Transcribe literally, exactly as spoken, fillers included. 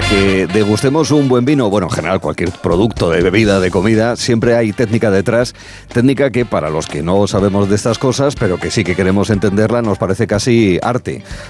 que degustemos un buen vino, bueno, en general cualquier producto de bebida, de comida, siempre hay técnica detrás, técnica que para los que no sabemos de estas cosas, pero que sí que queremos entenderla, nos parece casi arte.